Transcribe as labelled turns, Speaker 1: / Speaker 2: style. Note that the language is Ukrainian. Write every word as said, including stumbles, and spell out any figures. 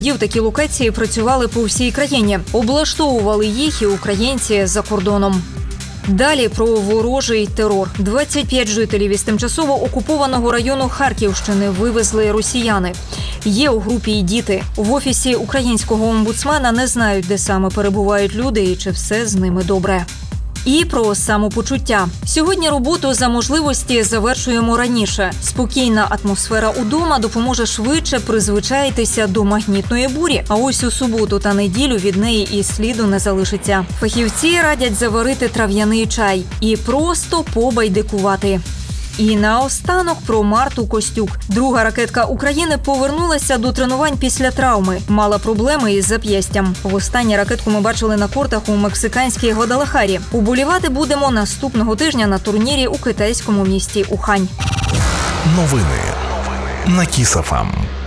Speaker 1: Такі локації працювали по всій країні. Облаштовували їх і українці за кордоном. Далі про ворожий терор. двадцять п'ять жителів із тимчасово окупованого району Харківщини вивезли росіяни. Є у групі й діти. В офісі українського омбудсмена не знають, де саме перебувають люди і чи все з ними добре. І про самопочуття. Сьогодні роботу за можливості завершуємо раніше. Спокійна атмосфера удома допоможе швидше призвичаїтися до магнітної бурі. А ось у суботу та неділю від неї і сліду не залишиться. Фахівці радять заварити трав'яний чай і просто побайдикувати. І наостанок про Марту Костюк. Друга ракетка України повернулася до тренувань після травми. Мала проблеми із зап'ястям. Востаннє ракетку ми бачили на кортах у мексиканській Гвадалахарі. Уболівати будемо наступного тижня на турнірі у китайському місті Ухань.
Speaker 2: Новини на Кіс еф ем.